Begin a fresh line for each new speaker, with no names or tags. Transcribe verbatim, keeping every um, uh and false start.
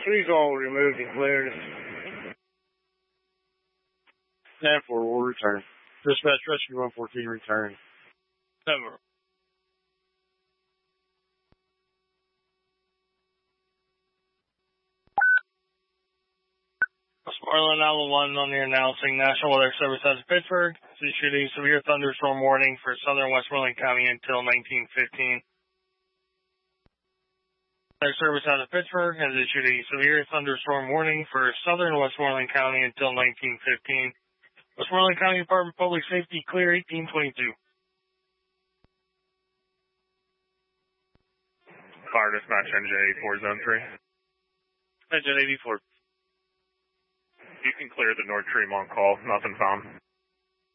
Trees all removed and cleared.
ten four will return. Dispatch Rescue one fourteen return.
Number. Westmoreland nine one one on the announcing National Weather Service out of Pittsburgh is issued a severe thunderstorm warning for southern Westmoreland County until nineteen fifteen. Weather Service out of Pittsburgh has issued a severe thunderstorm warning for southern Westmoreland County until nineteen fifteen. Westmoreland County Department of Public Safety, clear eighteen twenty-two.
Fire dispatch, engine eighty-four, zone three.
Engine eighty-four.
You can clear the North Tremont call, nothing found.